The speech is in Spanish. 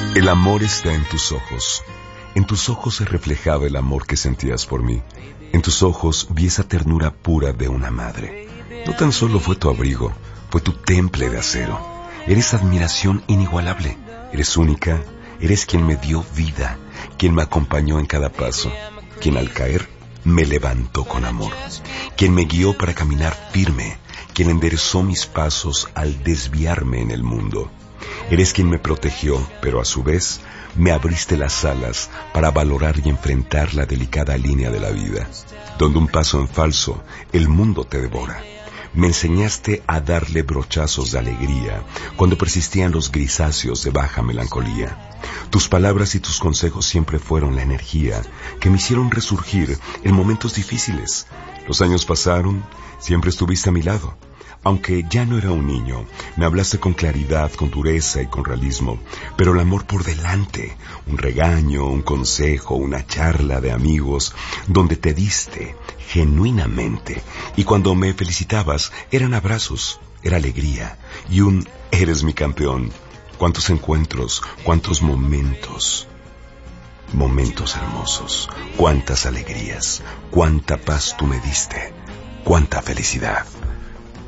El amor está en tus ojos. En tus ojos se reflejaba el amor que sentías por mí. En tus ojos vi esa ternura pura de una madre. No tan solo fue tu abrigo, fue tu temple de acero. Eres admiración inigualable. Eres única. Eres quien me dio vida, quien me acompañó en cada paso, quien al caer me levantó con amor, quien me guió para caminar firme, quien enderezó mis pasos al desviarme en el mundo. Eres quien me protegió, pero a su vez me abriste las alas para valorar y enfrentar la delicada línea de la vida, donde un paso en falso el mundo te devora. Me enseñaste a darle brochazos de alegría cuando persistían los grisáceos de baja melancolía. Tus palabras y tus consejos siempre fueron la energía que me hicieron resurgir en momentos difíciles. Los años pasaron, siempre estuviste a mi lado. Aunque ya no era un niño, me hablaste con claridad, con dureza y con realismo, pero el amor por delante, un regaño, un consejo, una charla de amigos, donde te diste genuinamente, y cuando me felicitabas, eran abrazos, era alegría, y un eres mi campeón. Cuántos encuentros, cuántos momentos hermosos, cuántas alegrías, cuánta paz tú me diste, cuánta felicidad.